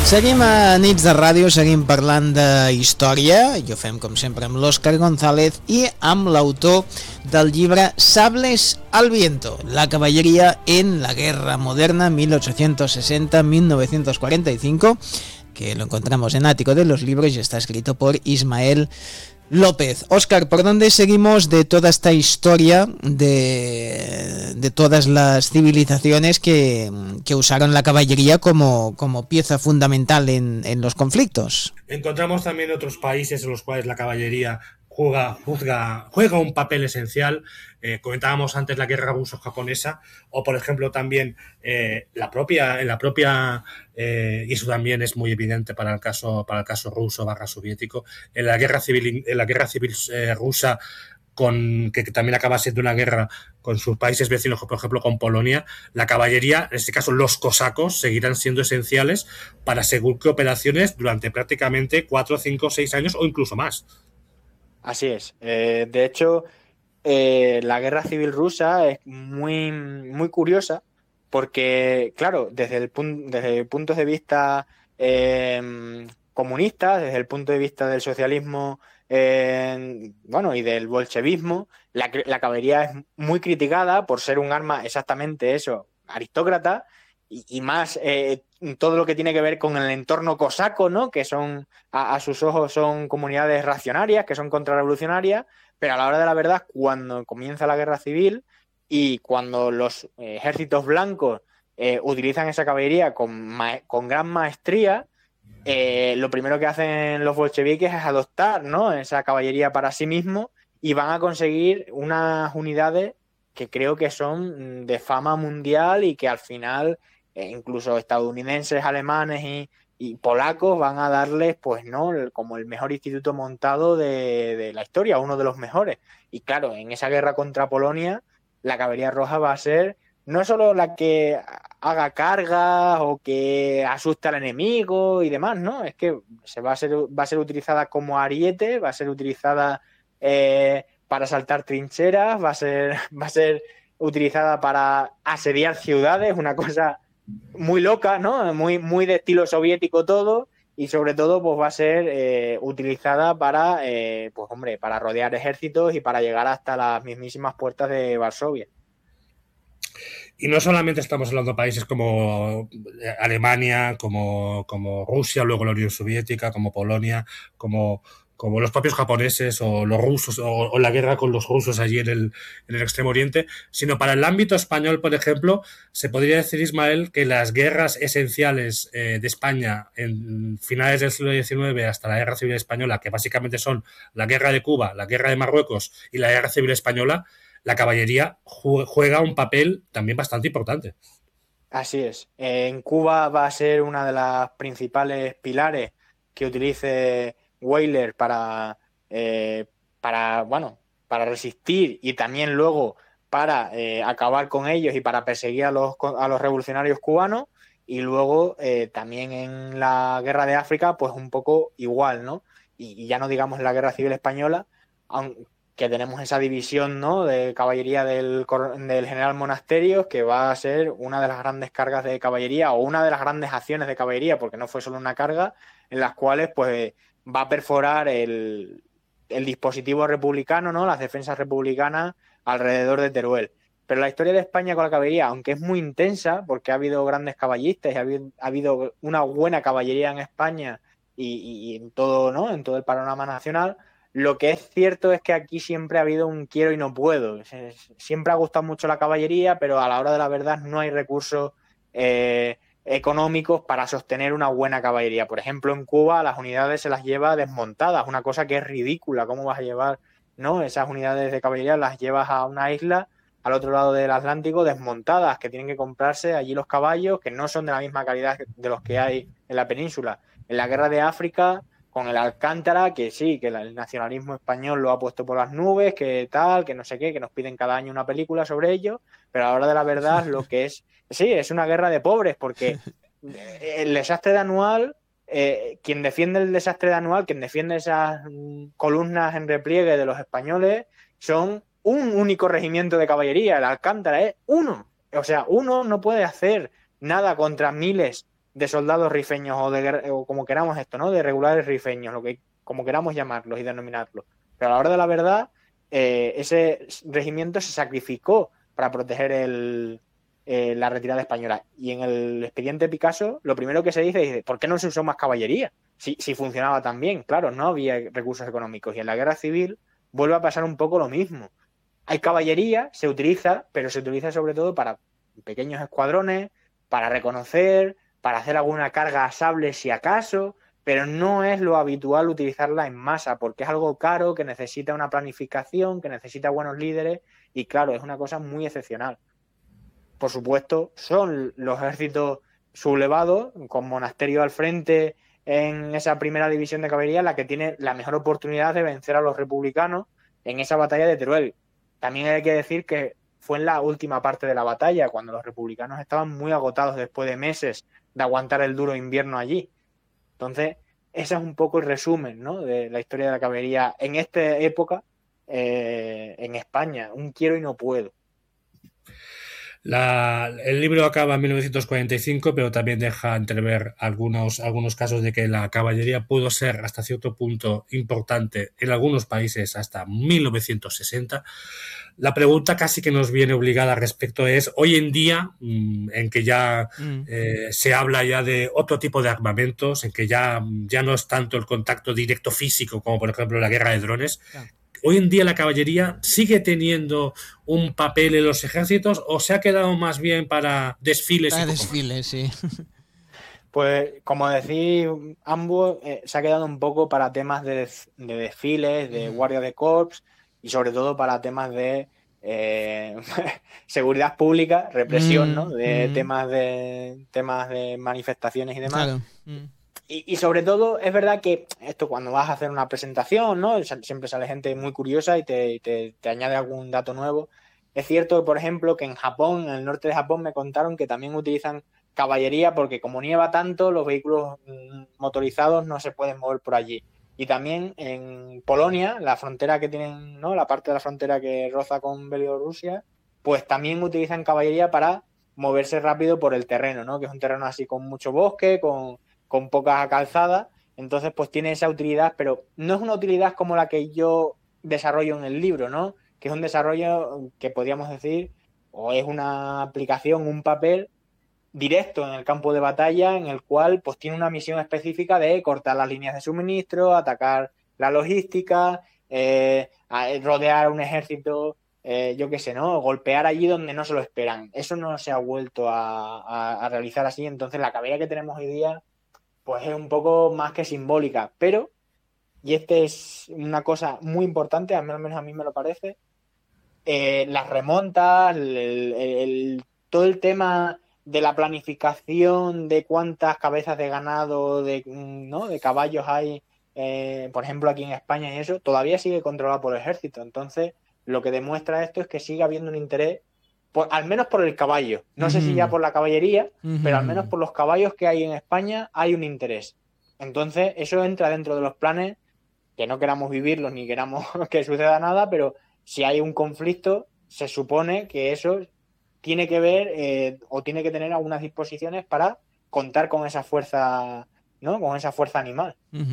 Seguim a Nits de Ràdio, seguim parlant de història, i ho fem com sempre amb l'Òscar González i amb l'autor del llibre Sables al viento, la caballería en la guerra moderna 1860-1945, que lo encontramos en Ático de los Libros y está escrito por Ismael López. Óscar, ¿por dónde seguimos de toda esta historia de todas las civilizaciones que usaron la caballería como pieza fundamental en los conflictos? Encontramos también otros países en los cuales la caballería juega un papel esencial. Comentábamos antes la guerra ruso-japonesa, o por ejemplo también la propia y eso también es muy evidente para el caso ruso/soviético, en la guerra civil rusa, que también acaba siendo una guerra con sus países vecinos, por ejemplo con Polonia. La caballería, en este caso los cosacos, seguirán siendo esenciales para según qué operaciones durante prácticamente 4, 5, 6 años o incluso más. Así es. De hecho, la guerra civil rusa es muy, muy curiosa porque, claro, desde el punto de vista comunista, desde el punto de vista del socialismo, y del bolchevismo, la caballería es muy criticada por ser un arma exactamente eso, aristócrata, y más todo lo que tiene que ver con el entorno cosaco, ¿no? Que son, a sus ojos, son comunidades reaccionarias, que son contrarrevolucionarias, pero a la hora de la verdad, cuando comienza la guerra civil y cuando los ejércitos blancos utilizan esa caballería con gran maestría, lo primero que hacen los bolcheviques es adoptar, ¿no?, esa caballería para sí mismos, y van a conseguir unas unidades que creo que son de fama mundial y que al final incluso estadounidenses, alemanes y polacos van a darles, pues no, como el mejor instituto montado de la historia, uno de los mejores. Y claro, en esa guerra contra Polonia, la caballería roja va a ser no solo la que haga cargas o que asuste al enemigo y demás, ¿no? Es que va a ser utilizada como ariete, va a ser utilizada para saltar trincheras, va a ser utilizada para asediar ciudades, una cosa muy loca, ¿no? Muy, muy de estilo soviético todo, y sobre todo pues va a ser utilizada para, para rodear ejércitos y para llegar hasta las mismísimas puertas de Varsovia. Y no solamente estamos hablando de países como Alemania, como Rusia, luego la Unión Soviética, como Polonia, como los propios japoneses o los rusos, o la guerra con los rusos allí en el Extremo Oriente, sino para el ámbito español, por ejemplo, se podría decir, Ismael, que las guerras esenciales de España en finales del siglo XIX hasta la Guerra Civil Española, que básicamente son la Guerra de Cuba, la Guerra de Marruecos y la Guerra Civil Española, la caballería juega un papel también bastante importante. Así es. En Cuba va a ser una de las principales pilares que utilice Weyler para resistir, y también luego para acabar con ellos y para perseguir a los revolucionarios cubanos. Y luego también en la guerra de África, pues un poco igual, ¿no? Y ya no digamos la guerra civil española, que tenemos esa división, ¿no?, de caballería del general Monasterios, que va a ser una de las grandes cargas de caballería, o una de las grandes acciones de caballería, porque no fue solo una carga, en las cuales pues va a perforar el dispositivo republicano, ¿no?, las defensas republicanas alrededor de Teruel. Pero la historia de España con la caballería, aunque es muy intensa, porque ha habido grandes caballistas y ha habido una buena caballería en España y en todo, ¿no?, en todo el panorama nacional, lo que es cierto es que aquí siempre ha habido un quiero y no puedo. Siempre ha gustado mucho la caballería, pero a la hora de la verdad no hay recursos económicos para sostener una buena caballería. Por ejemplo, en Cuba las unidades se las lleva desmontadas, una cosa que es ridícula. ¿Cómo vas a llevar, no, esas unidades de caballería? Las llevas a una isla al otro lado del Atlántico desmontadas, que tienen que comprarse allí los caballos, que no son de la misma calidad de los que hay en la península. En la guerra de África, con el Alcántara, que sí, que el nacionalismo español lo ha puesto por las nubes, que tal, que no sé qué, que nos piden cada año una película sobre ello, pero a la hora de la verdad lo que es, sí, es una guerra de pobres, porque el desastre de Anual, quien defiende el desastre de Anual, quien defiende esas columnas en repliegue de los españoles, son un único regimiento de caballería. El Alcántara es uno, o sea, uno no puede hacer nada contra miles de soldados rifeños o como queramos esto, ¿no? De regulares rifeños, como queramos llamarlos y denominarlos. Pero a la hora de la verdad, ese regimiento se sacrificó para proteger la retirada española. Y en el expediente Picasso, lo primero que se dice es, ¿por qué no se usó más caballería? Si funcionaba tan bien, claro, no había recursos económicos. Y en la guerra civil vuelve a pasar un poco lo mismo. Hay caballería, se utiliza, pero se utiliza sobre todo para pequeños escuadrones, para reconocer, para hacer alguna carga a sable si acaso, pero no es lo habitual utilizarla en masa, porque es algo caro, que necesita una planificación, que necesita buenos líderes, y claro, es una cosa muy excepcional. Por supuesto, son los ejércitos sublevados, con Monasterio al frente en esa primera división de caballería, la que tiene la mejor oportunidad de vencer a los republicanos en esa batalla de Teruel. También hay que decir que fue en la última parte de la batalla, cuando los republicanos estaban muy agotados después de meses de aguantar el duro invierno allí. Entonces, ese es un poco el resumen, ¿no?, de la historia de la caballería en esta época en España. Un quiero y no puedo. El libro acaba en 1945, pero también deja entrever algunos casos de que la caballería pudo ser hasta cierto punto importante en algunos países hasta 1960. La pregunta casi que nos viene obligada al respecto es, hoy en día, en que ya se habla ya de otro tipo de armamentos, en que ya no es tanto el contacto directo físico como por ejemplo la guerra de drones, ¿hoy en día la caballería sigue teniendo un papel en los ejércitos o se ha quedado más bien para desfiles? Para desfiles, sí. Pues, como decís ambos, se ha quedado un poco para temas de desfiles, de guardia de corps y sobre todo para temas de seguridad pública, represión, ¿no? De temas de manifestaciones y demás. Claro. Y sobre todo, es verdad que esto cuando vas a hacer una presentación, ¿no?, siempre sale gente muy curiosa y te añade algún dato nuevo. Es cierto, por ejemplo, que en Japón, en el norte de Japón, me contaron que también utilizan caballería porque como nieva tanto, los vehículos motorizados no se pueden mover por allí. Y también en Polonia, la frontera que tienen, ¿no?, la parte de la frontera que roza con Bielorrusia, pues también utilizan caballería para moverse rápido por el terreno, ¿no?, que es un terreno así con mucho bosque, con poca calzada. Entonces pues tiene esa utilidad, pero no es una utilidad como la que yo desarrollo en el libro, ¿no?, que es un desarrollo que podríamos decir, o es una aplicación, un papel directo en el campo de batalla, en el cual pues tiene una misión específica de cortar las líneas de suministro, atacar la logística, rodear un ejército, yo qué sé, ¿no?, golpear allí donde no se lo esperan. Eso no se ha vuelto a realizar así. Entonces la caballería que tenemos hoy día pues es un poco más que simbólica, pero, y este es una cosa muy importante, al menos a mí me lo parece, las remontas, todo el tema de la planificación de cuántas cabezas de ganado, ¿no?, de caballos hay, por ejemplo aquí en España y eso, todavía sigue controlado por el ejército. Entonces, lo que demuestra esto es que sigue habiendo un interés, al menos por el caballo. No sé si ya por la caballería, pero al menos por los caballos que hay en España hay un interés. Entonces, eso entra dentro de los planes, que no queramos vivirlos ni queramos que suceda nada, pero si hay un conflicto, se supone que eso tiene que ver o tiene que tener algunas disposiciones para contar con esa fuerza, ¿no?, con esa fuerza animal.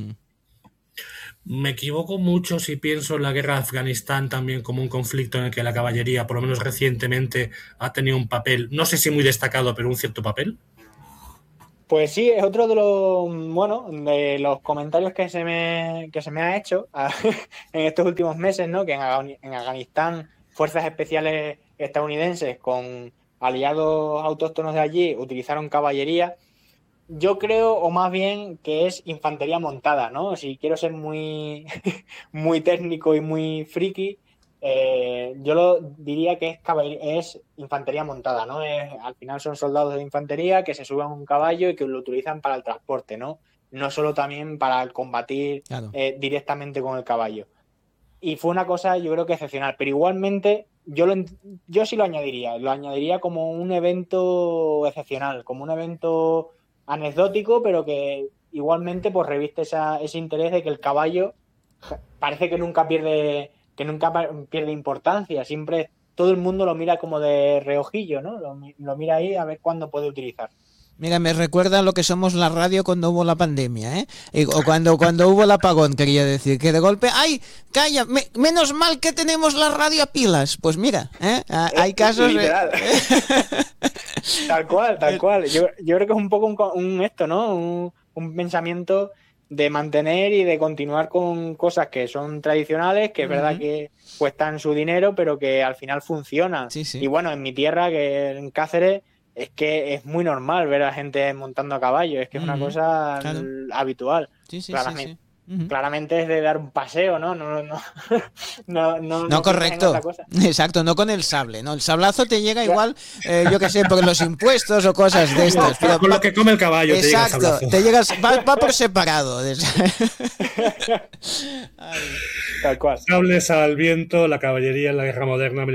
Me equivoco mucho si pienso en la guerra de Afganistán también como un conflicto en el que la caballería, por lo menos recientemente, ha tenido un papel, no sé si muy destacado, pero un cierto papel. Pues sí, es otro de los comentarios que se me ha hecho en estos últimos meses, ¿no?, que en Afganistán fuerzas especiales estadounidenses con aliados autóctonos de allí utilizaron caballería. Yo creo, o más bien, que es infantería montada, ¿no? Si quiero ser muy, muy técnico y muy friki, yo lo diría que es infantería montada, ¿no? Al final son soldados de infantería que se suben a un caballo y que lo utilizan para el transporte, ¿no? No solo también para combatir directamente con el caballo. Y fue una cosa, yo creo que excepcional, pero igualmente yo sí lo añadiría como un evento excepcional, como un evento anecdótico, pero que igualmente pues reviste ese interés de que el caballo parece que nunca pierde importancia. Siempre todo el mundo lo mira como de reojillo, ¿no? Lo mira ahí a ver cuándo puede utilizar. Mira, me recuerda lo que somos la radio cuando hubo la pandemia, ¿eh? O cuando hubo el apagón, quería decir, que de golpe, ¡ay, calla! Menos mal que tenemos la radio a pilas. Pues mira, hay casos... Literal. Tal cual. Yo creo que es un poco esto, ¿no? Un pensamiento de mantener y de continuar con cosas que son tradicionales, que es verdad que cuestan su dinero, pero que al final funcionan. Sí. Y bueno, en mi tierra, que en Cáceres, es que es muy normal ver a gente montando a caballo, es que es una cosa habitual. Sí. Claramente es de dar un paseo, ¿no? No correcto. otra cosa. Exacto, no con el sable, ¿no? El sablazo te llega igual, yo qué sé, por los impuestos o cosas de estas. Pero con lo que come el caballo. Exacto, te llegas, va por separado. Tal cual. Sables al viento, la caballería en la guerra moderna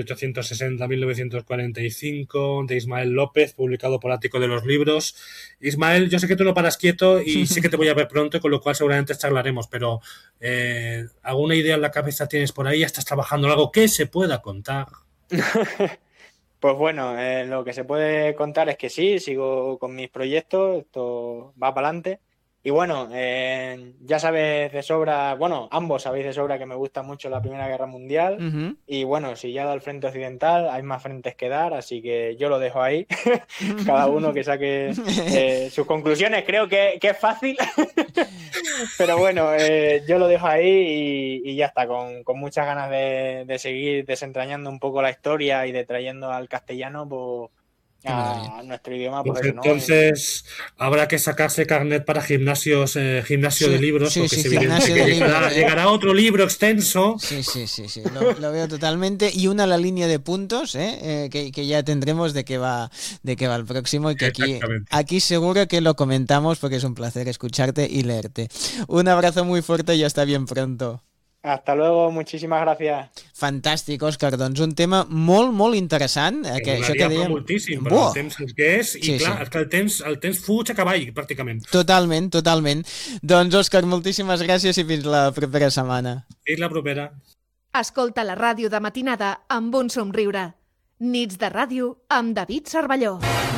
1860-1945 de Ismael López, publicado por Ático de los Libros. Ismael, yo sé que tú no paras quieto y sé que te voy a ver pronto, con lo cual seguramente charlaremos, pero ¿alguna idea en la cabeza tienes por ahí? ¿Estás trabajando en algo que se pueda contar? Pues bueno, lo que se puede contar es que sí, sigo con mis proyectos, esto va para adelante. Y bueno, ya sabes de sobra, bueno, ambos sabéis de sobra que me gusta mucho la Primera Guerra Mundial. Y bueno, si ya da el frente occidental, hay más frentes que dar, así que yo lo dejo ahí. Cada uno que saque sus conclusiones, creo que es fácil. Pero bueno, yo lo dejo ahí y ya está, con muchas ganas de seguir desentrañando un poco la historia y de trayendo al castellano, pues, a nuestro idioma. Pues entonces habrá que sacarse carnet para gimnasio de libros, porque es evidente que llegará otro libro extenso. Sí. Lo veo totalmente. Y la línea de puntos, que ya tendremos de qué va el próximo, y que aquí seguro que lo comentamos, porque es un placer escucharte y leerte. Un abrazo muy fuerte y hasta bien pronto. Hasta luego, muchísimas gràcies. Fantàstic, Òscar, doncs un tema molt interessant. Que això que dèiem... moltíssim, però el temps el que és, i clar, és que el temps fuig a cavall, pràcticament. Totalment. Doncs, Òscar, moltíssimes gràcies i fins la propera setmana. Fins la propera. Escolta la ràdio de matinada amb un somriure. Nits de ràdio amb David Cervelló.